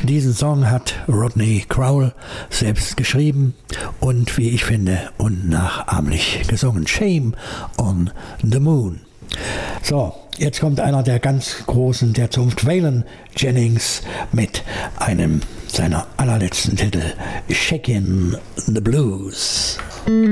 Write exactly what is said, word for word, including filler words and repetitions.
Diesen Song hat Rodney Crowell selbst geschrieben und, wie ich finde, unnachahmlich gesungen. Shame on the Moon. So, jetzt kommt einer der ganz Großen der Zunft, Waylon Jennings, mit einem seiner allerletzten Titel, Shakin' the Blues.